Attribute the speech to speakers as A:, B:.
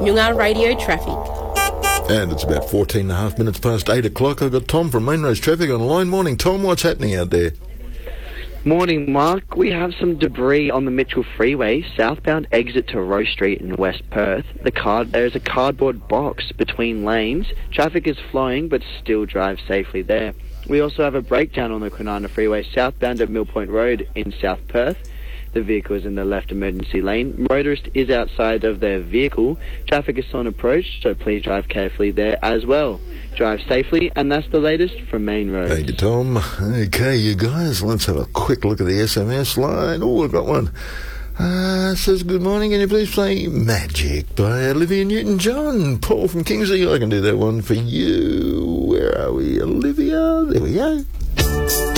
A: Noongar Radio Traffic.
B: And it's about 14 and a half minutes past 8 o'clock. I've got Tom from Main Roads Traffic on the line. Morning, Tom. What's happening out there?
C: Morning, Mark. We have some debris on the Mitchell Freeway, southbound exit to Rose Street in West Perth. There's a cardboard box between lanes. Traffic is flowing, but still drive safely there. We also have a breakdown on the Kwinana Freeway, southbound at Mill Point Road in South Perth. The vehicle is in the left emergency lane. Motorist is outside of their vehicle. Traffic is on approach, so please drive carefully there as well. Drive safely, and that's the latest from Main Roads.
B: Thank you, Tom. Okay, you guys, let's have a quick look at the SMS line. Oh, I've got one. Says, good morning, can you please play Magic by Olivia Newton-John? Paul from Kingsley, I can do that one for you. Where are we, Olivia? There we go.